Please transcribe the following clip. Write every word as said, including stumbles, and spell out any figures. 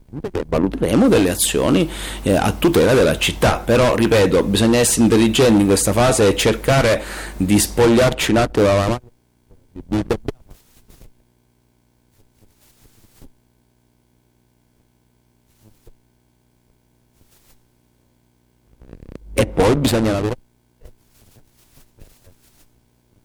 valuteremo delle azioni eh, a tutela della città, però ripeto, bisogna essere intelligenti in questa fase e cercare di spogliarci un attimo dalla mano e poi bisogna lavorare